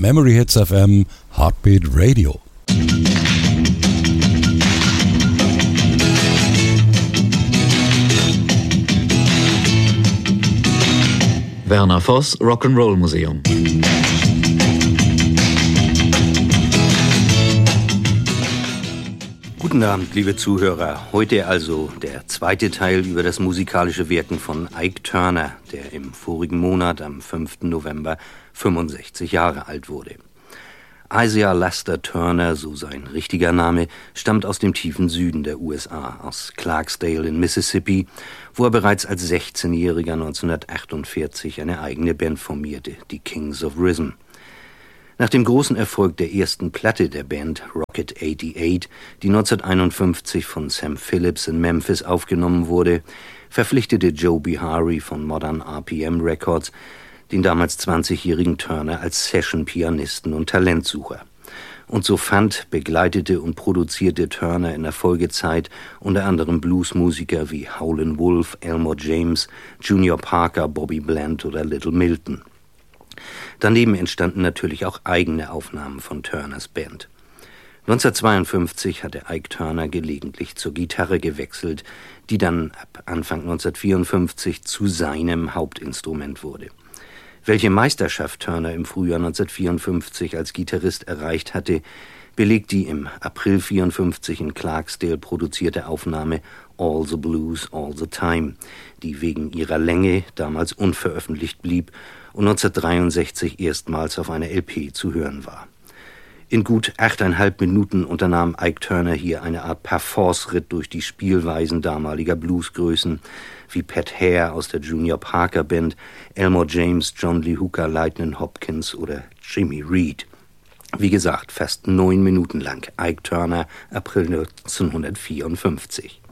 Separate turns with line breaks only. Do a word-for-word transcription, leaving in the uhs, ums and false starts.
Memory Hits F M, Heartbeat Radio.
Werner Voss, Rock'n'Roll Museum.
Guten Abend, liebe Zuhörer. Heute also der zweite Teil über das musikalische Wirken von Ike Turner, der im vorigen Monat am fünften November fünfundsechzig Jahre alt wurde. Isaiah Lester Turner, so sein richtiger Name, stammt aus dem tiefen Süden der U S A, aus Clarksdale in Mississippi, wo er bereits als sechzehnjähriger neunzehnhundertachtundvierzig eine eigene Band formierte, die Kings of Rhythm. Nach dem großen Erfolg der ersten Platte der Band, Rocket achtundachtzig, die neunzehnhunderteinundfünfzig von Sam Phillips in Memphis aufgenommen wurde, verpflichtete Joe Bihari von Modern R P M Records den damals zwanzigjährigen Turner als Session-Pianisten und Talentsucher. Und so fand, begleitete und produzierte Turner in der Folgezeit unter anderem Bluesmusiker wie Howlin' Wolf, Elmore James, Junior Parker, Bobby Bland oder Little Milton. Daneben entstanden natürlich auch eigene Aufnahmen von Turners Band. neunzehnhundertzweiundfünfzig hatte Ike Turner gelegentlich zur Gitarre gewechselt, die dann ab Anfang neunzehnhundertvierundfünfzig zu seinem Hauptinstrument wurde. Welche Meisterschaft Turner im Frühjahr neunzehnhundertvierundfünfzig als Gitarrist erreicht hatte, belegt die im April vierundfünfzig in Clarksdale produzierte Aufnahme All the Blues, All the Time, die wegen ihrer Länge damals unveröffentlicht blieb und neunzehnhundertdreiundsechzig erstmals auf einer L P zu hören war. In gut achteinhalb Minuten unternahm Ike Turner hier eine Art Parforce-Ritt durch die Spielweisen damaliger Bluesgrößen wie Pat Hare aus der Junior Parker Band, Elmore James, John Lee Hooker, Lightnin' Hopkins oder Jimmy Reed. Wie gesagt, fast neun Minuten lang Ike Turner, April neunzehnhundertvierundfünfzig.